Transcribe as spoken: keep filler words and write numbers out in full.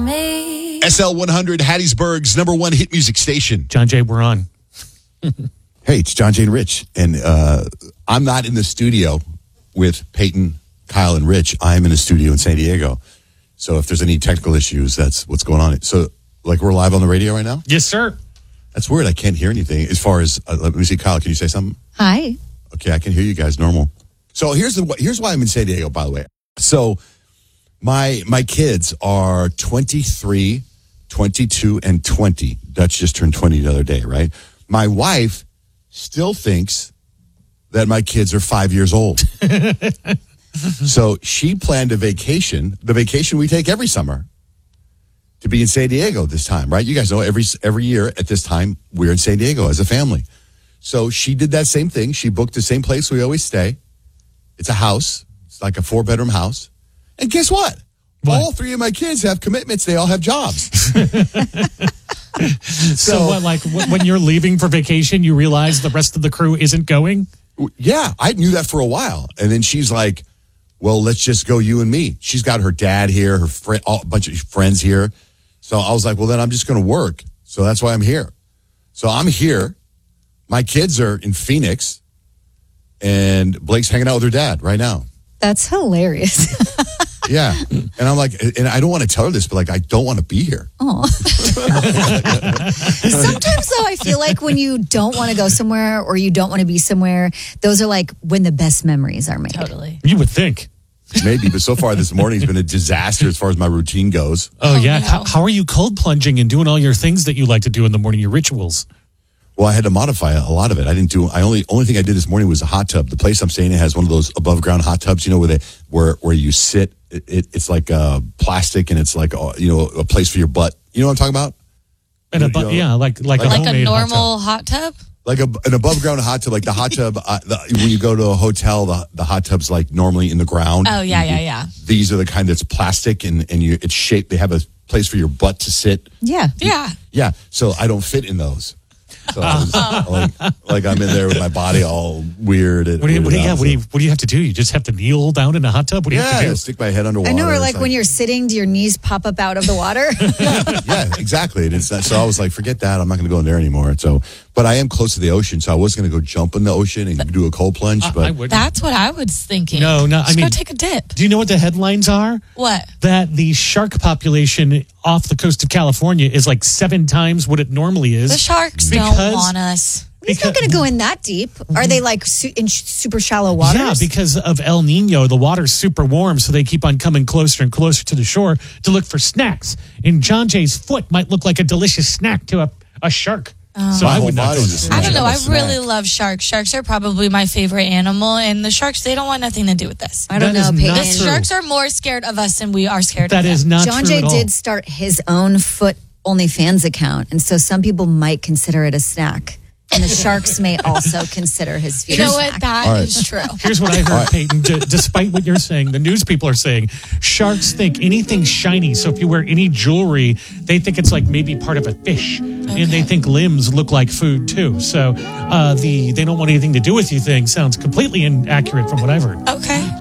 me. S L one hundred, Hattiesburg's number one hit music station. John Jay, we're on. Hey, it's John Jay and Rich. And uh, I'm not in the studio with Peyton, Kyle, and Rich. I'm in a studio in San Diego. So if there's any technical issues, that's what's going on. So, like, we're live on the radio right now? Yes, sir. That's weird. I can't hear anything. As far as, uh, let me see, Kyle, can you say something? Hi. Okay, I can hear you guys normal. So here's the here's why I'm in San Diego, by the way. So my my kids are twenty-three, twenty-two, and twenty. Dutch just turned twenty the other day, right? My wife still thinks that my kids are five years old. So she planned a vacation, the vacation we take every summer, to be in San Diego this time, right? You guys know every every year at this time, we're in San Diego as a family. So she did that same thing. She booked the same place we always stay. It's a house. It's like a four-bedroom house. And guess what? What? All three of my kids have commitments. They all have jobs. So, So- what, like, wh- when you're leaving for vacation, you realize the rest of the crew isn't going? Yeah, I knew that for a while. And then she's like, well, let's just go you and me. She's got her dad here, her friend, a bunch of friends here. So I was like, well, then I'm just going to work. So that's why I'm here. So I'm here. My kids are in Phoenix, and Blake's hanging out with her dad right now. That's hilarious. Yeah. And I'm like, and I don't want to tell her this, but like, I don't want to be here. Oh. Sometimes, though, I feel like when you don't want to go somewhere or you don't want to be somewhere, those are like when the best memories are made. Totally. You would think. Maybe, but so far this morning's been a disaster as far as my routine goes. Oh, Oh, yeah. no. How, how are you cold plunging and doing all your things that you like to do in the morning, your rituals? Well, I had to modify a lot of it. I didn't do. I only only thing I did this morning was a hot tub. The place I'm staying in has one of those above ground hot tubs. You know, where they where where you sit. It, it, it's like uh, plastic, and it's like uh, you know a place for your butt. You know what I'm talking about? And a, You bu- know, yeah, like like, like- a Like a homemade hot tub. normal hot tub? Like a, an above ground hot tub, like the hot tub. Uh, the, when you go to a hotel, the the hot tub's like normally in the ground. Oh, yeah, yeah, yeah. These are the kind that's plastic, and and you it's shaped. They have a place for your butt to sit. Yeah. Yeah. Yeah, so I don't fit in those. So I was, like, like I'm in there with my body all weird. And What do you, what do you, weirded yeah, out, what do you, so- what do you have to do? You just have to kneel down in a hot tub? What do you have to Yeah, do? stick my head underwater. I know, or It's like when you're sitting, do your knees pop up out of the water? yeah, exactly. And it's not, so I was like, forget that. I'm not going to go in there anymore. So, but I am close to the ocean, so I was going to go jump in the ocean and do a cold plunge. I, But I would. That's what I was thinking. No, no, I Just mean- go take a dip. Do you know what the headlines are? What? That the shark population off the coast of California is like seven times what it normally is. The sharks Because- don't want us. He's not going to go in that deep. Are they like su- in sh- super shallow waters? Yeah, because of El Nino, the water's super warm, so they keep on coming closer and closer to the shore to look for snacks. And John Jay's foot might look like a delicious snack to a, a shark. so My I whole would not go body's a there. I don't know. I Snack. really love sharks. Sharks are probably my favorite animal, and the sharks, they don't want nothing to do with this. I don't That is know, not The Peyton. true. sharks are more scared of us than we are scared That of is them. not John true Jay at all. did start his own foot OnlyFans account, and so some people might consider it a snack. And the sharks may also consider his feet You a know what? snack. That All right. is true. Here's what I heard, Peyton. D- despite what you're saying, the news people are saying sharks think anything shiny. So if you wear any jewelry, they think it's like maybe part of a fish, and they think limbs look like food too. So uh, the they don't want anything to do with you thing sounds completely inaccurate from what I've heard. Okay.